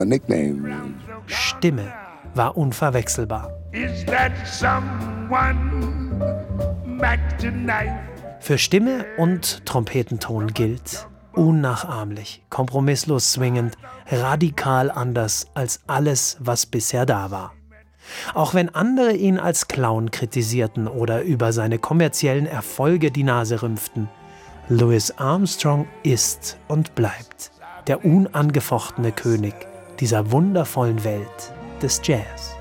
A nickname. Stimme war unverwechselbar. Is that someone Mac the Knife? Für Stimme und Trompetenton gilt: unnachahmlich, kompromisslos swingend, radikal anders als alles, was bisher da war. Auch wenn andere ihn als Clown kritisierten oder über seine kommerziellen Erfolge die Nase rümpften, Louis Armstrong ist und bleibt der unangefochtene König dieser wundervollen Welt des Jazz.